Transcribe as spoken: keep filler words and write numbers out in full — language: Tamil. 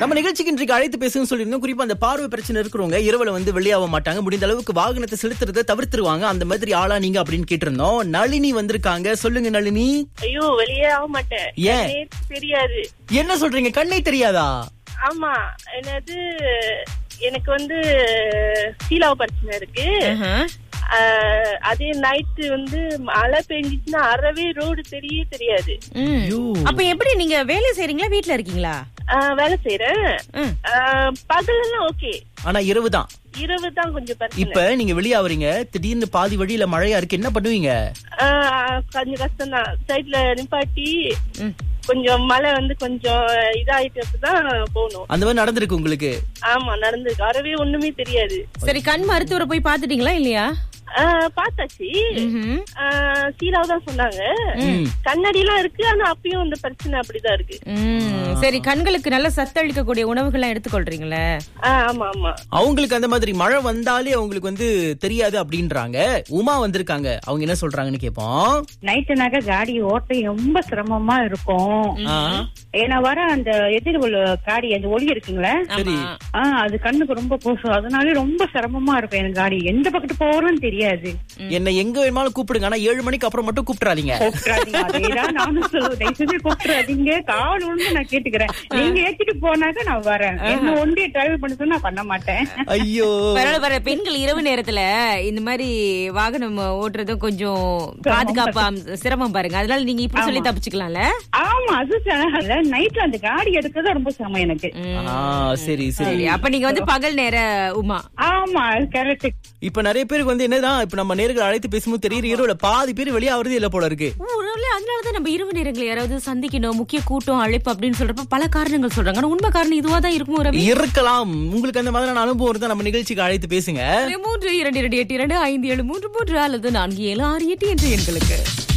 நம்ம நிகழ்ச்சிக்கு இன்றைக்கு அழைத்து பேசுன்னு சொல்லியிருந்தோம். குறிப்பா அந்த பார்வை பிரச்சனை இருக்கிறவங்க இரவுல வந்து வெளியாக மாட்டாங்க, முடிந்த அளவுக்கு வாகனத்தை செலுத்துறதை தவிர்த்துருவாங்க. அந்த மாதிரி ஆளா நீங்க அப்படின்னு கேட்டிருந்தோம். நளினி வந்திருக்காங்க. சொல்லுங்க நளினி. ஐயோ, வெளியே ஆக மாட்டேன். ஏன் கண்ணே தெரியாது. என்ன சொல்றீங்க? கண்ணே தெரியாதா? ஆமா, என்னது எனக்கு வந்து சீலாவ பிரச்சனை இருக்கு. ஆஹ், அதே நைட்டு வந்து மழை பெஞ்சிச்சுன்னா அறவே ரோடு தெரிய தெரியாது. அப்ப எப்படி நீங்க வேலை செய்றீங்களா, வீட்ல இருக்கீங்களா? ஆஹ், வேலை செய்யறேன். பகல்லாம் ஓகே, ஆனா இரவு தான் இரவு தான் கொஞ்சம் பிரச்சனை. இப்ப நீங்க வெளியாவறீங்க, திடீர்னு பாதி வழியில மழையா இருக்கு, என்ன பண்ணுவீங்க? ஆஹ், கொஞ்சம் கஷ்டம் தான். சைட்ல நிப்பாட்டி கொஞ்சம் மழை வந்து கொஞ்சம் இதாயிட்டு தான் போகணும். அந்த மாதிரி நடந்திருக்கு உங்களுக்கு? ஆமா, நடந்திருக்கு. அறவே ஒண்ணுமே தெரியாது. சரி, கண் மருத்துவரை போய் பாத்துட்டீங்களா இல்லையா? பாத்தாச்சு. சீலாவ தான் சொன்னாங்க. கண்ணாடி எல்லாம் இருக்கு, ஆனா அப்பயும் அந்த பிரச்சனை அப்படிதான் இருக்கு. சரி, கண்களுக்கு நல்ல சத்தளிக்கக்கூடிய உணவுகள் எல்லாம் எடுத்துக்கொள்றீங்களே? ஆமா ஆமா. அவங்களுக்கு அந்த மாதிரி மழை வந்தாலே அவங்களுக்கு வந்து தெரியாது அப்படின்றாங்க. உமா வந்திருக்காங்க, அவங்க என்ன சொல்றாங்கன்னு கேப்போம். நைட்டுனாக்க காடி ஓட்ட ரொம்ப சிரமமா இருக்கும். ஏன்னா வர அந்த எதிர் காடி அந்த ஒளி இருக்குங்களே, அது கண்ணுக்கு ரொம்ப போசும். அதனால ரொம்ப சிரமமா இருக்கும் எனக்கு. காடி எந்த பக்கத்து போறோம்னு தெரியாது. என்ன எங்க வேணுமாலும் கூப்பிடுங்க, ஆனா ஏழு மணிக்கு அப்புறம் மட்டும் கூப்பிடாதீங்க. நானும் சொல்லுவேன், கூப்பிடாதீங்க. கால் ஒண்ணு நான் கேட்டுக்கிறேன். நீங்க ஏத்திட்டு போனாக்க நான் வரேன். என்ன ஒன்றே டிரைவ் பண்ண சொன்னா பண்ண மாட்டேன். ஐயோ, பரவாயில்ல. பெண்கள் இரவு நேரத்துல இந்த மாதிரி வாகனம் ஓட்டுறதும் கொஞ்சம் பாதுகாப்பா சிரமம் பாருங்க. அதனால நீங்க இப்படி சொல்லி தப்பிச்சுக்கலாம்ல. ஆமா, அது நைட்ல அந்த காடி எடுக்கதான் ரொம்ப சிரமம் எனக்கு. சரி சரி. அப்ப நீங்க வந்து பகல் நேர உமா. ஆமா, கரெக்ட். இப்ப நிறைய பேருக்கு வந்து என்னதான், இப்ப நம்ம நேர்கள் அழைத்து பேசும்போது தெரியுற இரவுல பாதி பேர் வெளியே ஆவறது இல்ல போல இருக்கு. அதனாலதான் நம்ம இரவு நேரங்களை யாராவது சந்திக்கணும், முக்கிய கூட்டம் அழைப்பு அப்படின்னு சொல்றப்ப பல காரணங்கள் சொல்றாங்க. ஆனா உண்மை காரணம் இதுவா தான் இருக்கும். இருக்கலாம். உங்களுக்கு அந்த மாதிரியான அனுபவம் இருந்தா நம்ம நிகழ்ச்சிக்கு அழைத்து பேசுங்க. மூன்று இரண்டு இரண்டு எட்டு இரண்டு ஐந்து ஏழு மூன்று மூன்று அல்லது நான்கு ஏழு ஆறு எட்டு என்ற எண்களுக்கு.